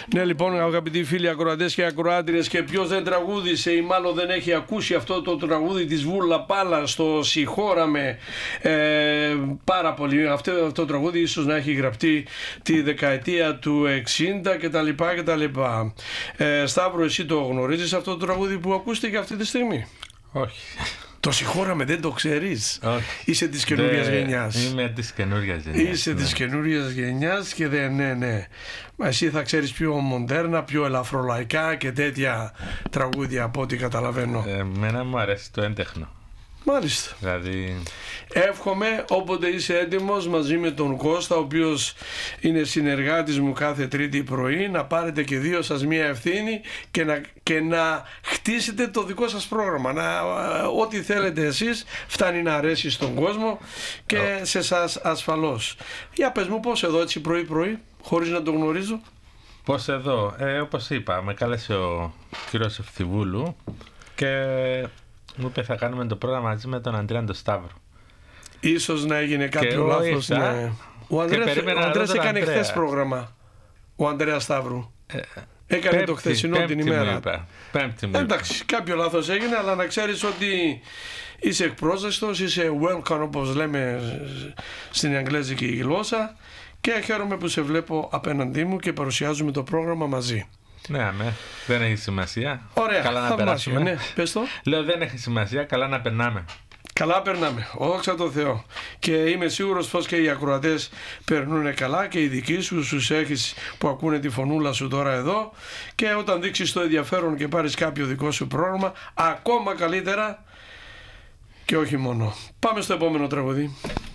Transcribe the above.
Ναι, λοιπόν, αγαπητοί φίλοι ακροατές και ακροάτριες, και ποιος δεν τραγούδισε ή μάλλον δεν έχει ακούσει αυτό το τραγούδι της Βούλα Πάλα, στο «Συγχώραμε», πάρα πολύ. Αυτό το τραγούδι ίσως να έχει γραφτεί τη δεκαετία του 60 κτλ. Σταύρο, εσύ το γνωρίζεις αυτό το τραγούδι που ακούστηκε αυτή τη στιγμή? Όχι. Το «Συγχώραμε» δεν το ξέρεις? Όχι. Είσαι της καινούριας γενιάς. Είμαι της καινούριας γενιάς. Είσαι της καινούριας γενιάς και δεν, ναι. Μα εσύ θα ξέρεις πιο μοντέρνα, πιο ελαφρολαϊκά και τέτοια τραγούδια από ό,τι καταλαβαίνω. Εμένα μου αρέσει το έντεχνο. Μάλιστα. Δηλαδή... Εύχομαι όποτε είσαι έτοιμος μαζί με τον Κώστα, ο οποίος είναι συνεργάτης μου κάθε Τρίτη πρωί, να πάρετε και δύο σας μία ευθύνη και να χτίσετε το δικό σας πρόγραμμα. Ό,τι θέλετε εσείς φτάνει να αρέσει στον κόσμο και σε εσάς ασφαλώς. Για πες μου, πώς εδώ έτσι πρωί-πρωί, χωρίς να το γνωρίζω? Πώς εδώ? Όπως είπα, με κάλεσε ο κύριος Ευθυβούλου και μου είπε θα κάνουμε το πρόγραμμα μαζί με τον Αντρέα τον Σταύρο. Ίσως να έγινε κάποιο λάθος. Ναι. Ο Ανδρέας έκανε χθες πρόγραμμα. Ο Ανδρέας Σταύρου. Έκανε το χθεσινό την ημέρα. Πέμπτη μου. Εντάξει, κάποιο λάθος έγινε, αλλά να ξέρεις ότι είσαι εκπρόσδεκτος, είσαι welcome, όπως λέμε στην αγγλέζικη γλώσσα, και χαίρομαι που σε βλέπω απέναντί μου και παρουσιάζουμε το πρόγραμμα μαζί. Ναι, δεν έχει σημασία. Ωραία, καλά να περάσουμε. Ναι, πες το. Λέω δεν έχει σημασία, καλά να περνάμε. Καλά περνάμε, δόξα τω Θεώ. Και είμαι σίγουρος πως και οι ακροατές περνούν καλά και οι δικοί σου έχεις που ακούνε τη φωνούλα σου τώρα εδώ, και όταν δείξεις το ενδιαφέρον και πάρεις κάποιο δικό σου πρόγραμμα, ακόμα καλύτερα, και όχι μόνο. Πάμε στο επόμενο τραγούδι.